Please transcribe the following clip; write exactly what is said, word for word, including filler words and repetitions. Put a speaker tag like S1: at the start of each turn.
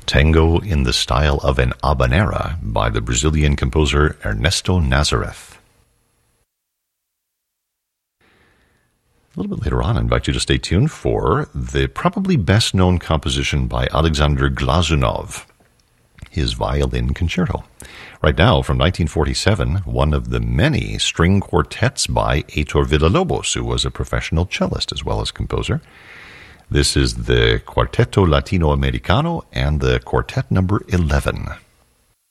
S1: Tango in the Style of an Habanera by the Brazilian composer Ernesto Nazareth. A little bit later on, I invite you to stay tuned for the probably best-known composition by Alexander Glazunov, his Violin Concerto. Right now, from nineteen forty-seven, one of the many string quartets by Heitor Villa-Lobos, who was a professional cellist as well as composer. This is the Quarteto Latino-Americano and the Quartet number eleven.